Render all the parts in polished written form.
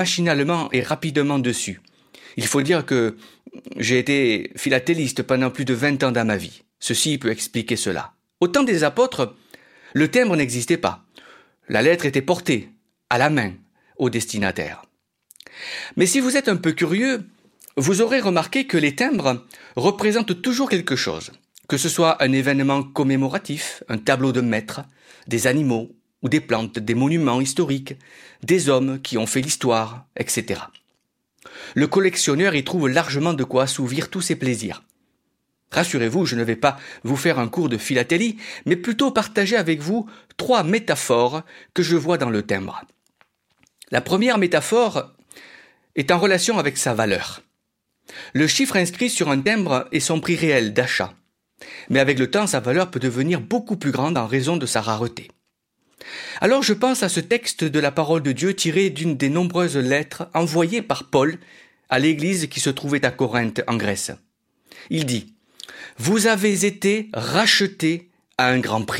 machinalement et rapidement dessus. Il faut dire que j'ai été philatéliste pendant plus de 20 ans dans ma vie. Ceci peut expliquer cela. Au temps des apôtres, le timbre n'existait pas. La lettre était portée, à la main, au destinataire. Mais si vous êtes un peu curieux, vous aurez remarqué que les timbres représentent toujours quelque chose, que ce soit un événement commémoratif, un tableau de maître, des animaux ou des plantes, des monuments historiques, des hommes qui ont fait l'histoire, etc. Le collectionneur y trouve largement de quoi assouvir tous ses plaisirs. Rassurez-vous, je ne vais pas vous faire un cours de philatélie, mais plutôt partager avec vous 3 métaphores que je vois dans le timbre. La première métaphore est en relation avec sa valeur. Le chiffre inscrit sur un timbre est son prix réel d'achat. Mais avec le temps, sa valeur peut devenir beaucoup plus grande en raison de sa rareté. Alors je pense à ce texte de la parole de Dieu tiré d'une des nombreuses lettres envoyées par Paul à l'église qui se trouvait à Corinthe en Grèce. Il dit « Vous avez été rachetés à un grand prix ».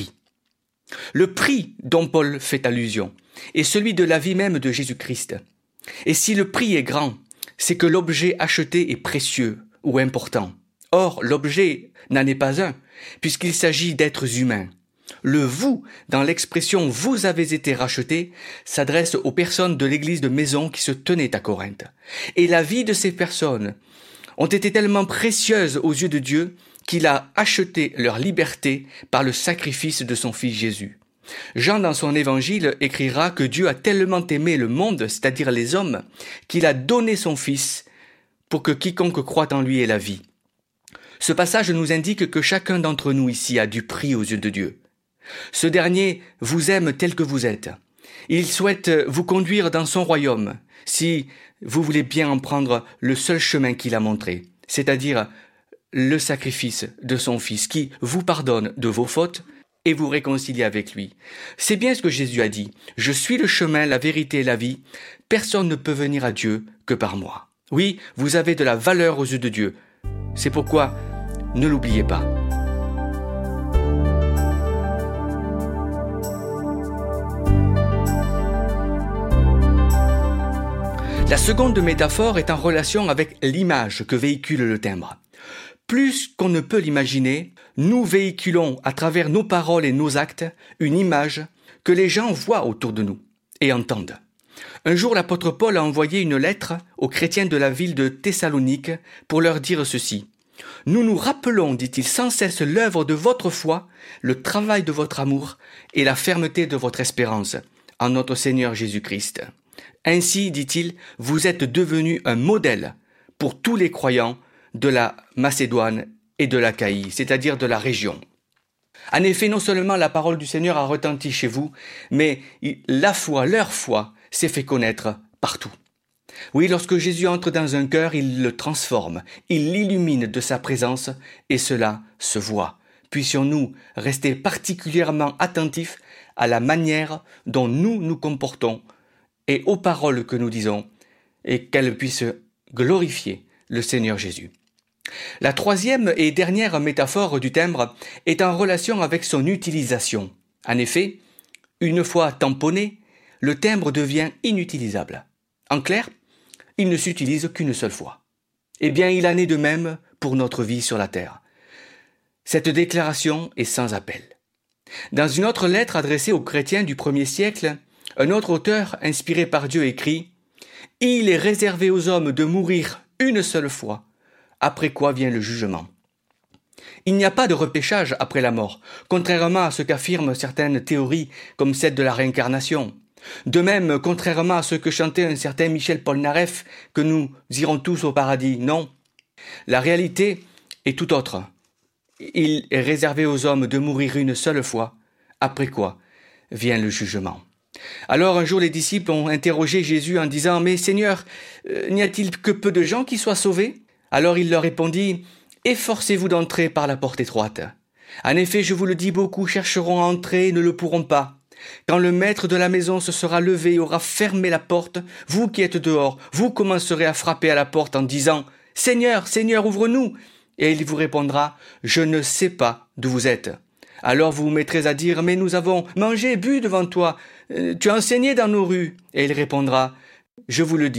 Le prix dont Paul fait allusion est celui de la vie même de Jésus-Christ. Et si le prix est grand, c'est que l'objet acheté est précieux ou important. Or, l'objet n'en est pas un, puisqu'il s'agit d'êtres humains. Le « vous » dans l'expression « vous avez été rachetés » s'adresse aux personnes de l'église de Maison qui se tenaient à Corinthe. Et la vie de ces personnes ont été tellement précieuses aux yeux de Dieu qu'il a acheté leur liberté par le sacrifice de son Fils Jésus. Jean, dans son évangile, écrira que Dieu a tellement aimé le monde, c'est-à-dire les hommes, qu'il a donné son Fils pour que quiconque croit en lui ait la vie. Ce passage nous indique que chacun d'entre nous ici a du prix aux yeux de Dieu. Ce dernier vous aime tel que vous êtes. Il souhaite vous conduire dans son royaume, si vous voulez bien en prendre le seul chemin qu'il a montré, c'est-à-dire le sacrifice de son Fils qui vous pardonne de vos fautes et vous réconcilie avec lui. C'est bien ce que Jésus a dit. « Je suis le chemin, la vérité et la vie. Personne ne peut venir à Dieu que par moi. » Oui, vous avez de la valeur aux yeux de Dieu. C'est pourquoi ne l'oubliez pas. La seconde métaphore est en relation avec l'image que véhicule le timbre. Plus qu'on ne peut l'imaginer, nous véhiculons à travers nos paroles et nos actes une image que les gens voient autour de nous et entendent. Un jour, l'apôtre Paul a envoyé une lettre aux chrétiens de la ville de Thessalonique pour leur dire ceci. « Nous nous rappelons, dit-il, sans cesse l'œuvre de votre foi, le travail de votre amour et la fermeté de votre espérance en notre Seigneur Jésus-Christ. Ainsi, dit-il, vous êtes devenus un modèle pour tous les croyants de la Macédoine et de l'Achaïe, c'est-à-dire de la région. » En effet, non seulement la parole du Seigneur a retenti chez vous, mais la foi, leur foi, s'est fait connaître partout. Oui, lorsque Jésus entre dans un cœur, il le transforme, il l'illumine de sa présence, et cela se voit. Puissions-nous rester particulièrement attentifs à la manière dont nous nous comportons et aux paroles que nous disons, et qu'elles puissent glorifier le Seigneur Jésus. La troisième et dernière métaphore du timbre est en relation avec son utilisation. En effet, une fois tamponné, le timbre devient inutilisable. En clair, il ne s'utilise qu'une seule fois. Eh bien, il en est de même pour notre vie sur la terre. Cette déclaration est sans appel. Dans une autre lettre adressée aux chrétiens du 1er siècle, un autre auteur, inspiré par Dieu, écrit « Il est réservé aux hommes de mourir une seule fois, après quoi vient le jugement. » Il n'y a pas de repêchage après la mort, contrairement à ce qu'affirment certaines théories comme celle de la réincarnation. De même, contrairement à ce que chantait un certain Michel Polnareff, que nous irons tous au paradis, non. La réalité est tout autre. Il est réservé aux hommes de mourir une seule fois, après quoi vient le jugement. Alors un jour les disciples ont interrogé Jésus en disant « Mais Seigneur, n'y a-t-il que peu de gens qui soient sauvés ?» Alors il leur répondit « Efforcez-vous d'entrer par la porte étroite. En effet, je vous le dis, beaucoup chercheront à entrer et ne le pourront pas. Quand le maître de la maison se sera levé et aura fermé la porte, vous qui êtes dehors, vous commencerez à frapper à la porte en disant « Seigneur, Seigneur, ouvre-nous !» Et il vous répondra « Je ne sais pas d'où vous êtes. » Alors vous vous mettrez à dire « Mais nous avons mangé et bu devant toi, tu as enseigné dans nos rues. » Et il répondra « je vous le dis.